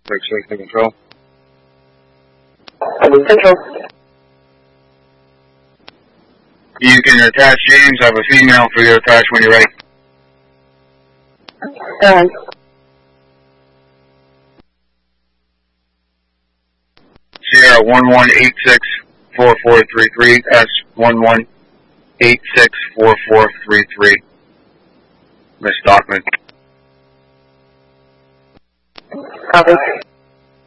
Safety control. Control. You can attach James. I have a female for you to attach when you're ready. Sierra 11864433 S11864433. Miss Stockman. Copy.